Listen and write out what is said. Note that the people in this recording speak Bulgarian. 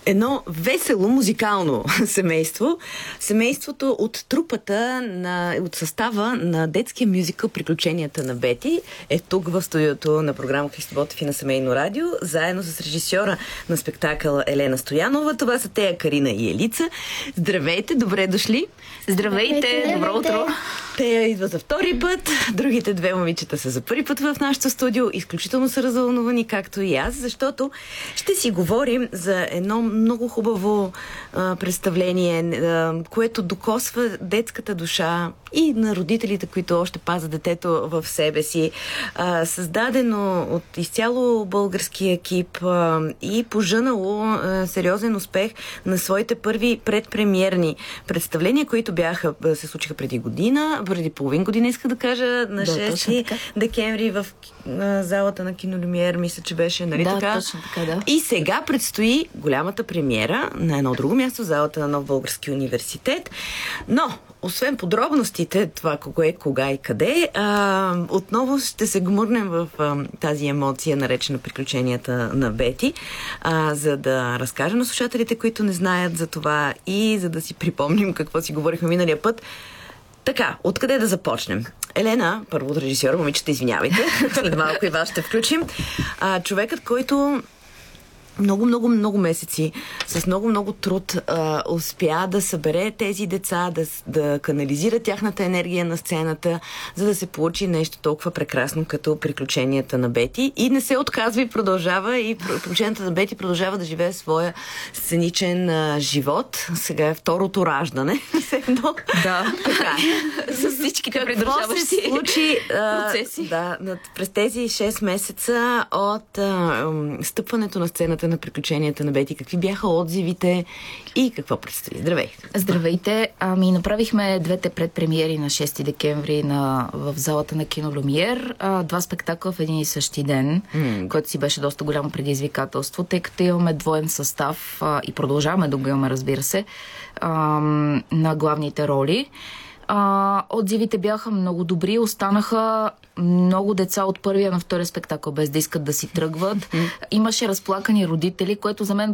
едно весело музикално семейство. Семейството от трупата, от състава на детския мюзикъл "Приключенията на Бети" е тук в студиото на програма Христо Ботев и на Семейно радио, заедно с режисьора на спектакъл Елена Стоянова. Това са Тея, Карина и Елица. Здравейте, добре дошли! Здравейте, добро утро! Тея идва за втори път, другите две момичета са за първи път в нашото студио. Изключително са развълнувани, както и аз, защото ще си говорим за едно много хубаво представление, което докосва детската душа и на родителите, които още пазят детето в себе си. Създадено от изцяло български екип и пожънало сериозен успех на своите първи предпремиерни представления, които се случиха преди половин година, иска да кажа, на 6 декември в залата на Кино Люмиер, мисля, че беше, нали така? Да, точно така, да. И сега предстои голямата премиера на едно друго място, в залата на Нов български университет. Но, освен подробностите, това кога и къде, отново ще се гмурнем в тази емоция, наречена "Приключенията на Бети", за да разкажем на слушателите, които не знаят за това, и за да си припомним какво си говорихме миналия път. Така, откъде да започнем? Елена, първо от режисьора, момичета, извинявайте, след малко и вас ще включим. Човекът, който много месеци, с много труд успя да събере тези деца, да канализира тяхната енергия на сцената, за да се получи нещо толкова прекрасно като "Приключенията на Бети", и не се отказва и продължава, и "Приключенията на Бети" продължава да живее своя сценичен живот. Сега е второто раждане. Да. Така. С всичките придружаващи Какво се случи процеси? През тези 6 месеца от стъпването на сцената на "Приключенията на Бети"? Какви бяха отзивите и какво предстои? Здравейте! Здравейте! Направихме двете предпремиери на 6 декември в залата на Кино Люмиер. Два спектакъла в един и същи ден, което си беше доста голямо предизвикателство, тъй като имаме двоен състав и продължаваме да го имаме, разбира се, на главните роли. Отзивите бяха много добри. Останаха много деца от първия на втория спектакъл без да искат да си тръгват. Имаше разплакани родители, което за мен